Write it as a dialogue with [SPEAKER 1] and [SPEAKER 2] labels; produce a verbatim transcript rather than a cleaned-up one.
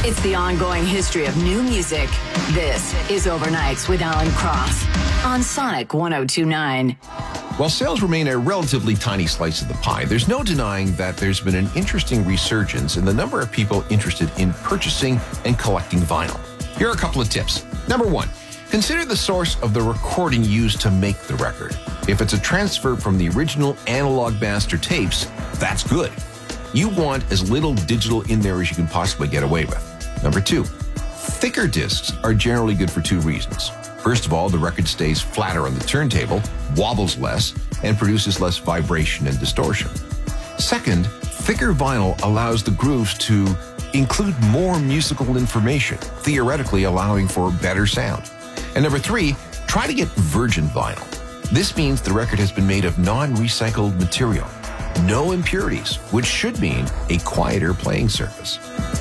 [SPEAKER 1] It's the ongoing history of new music. This is Overnights with Alan Cross on Sonic one oh two point nine.
[SPEAKER 2] While sales remain a relatively tiny slice of the pie, there's no denying that there's been an interesting resurgence in the number of people interested in purchasing and collecting vinyl. Here are a couple of tips. Number one, consider the source of the recording used to make the record. If it's a transfer from the original analog master tapes, that's good. You want as little digital in there as you can possibly get away with. Number two, thicker discs are generally good for two reasons. First of all, the record stays flatter on the turntable, wobbles less, and produces less vibration and distortion. Second, thicker vinyl allows the grooves to include more musical information, theoretically allowing for better sound. And number three, try to get virgin vinyl. This means the record has been made of non-recycled material. No impurities, which should mean a quieter playing surface.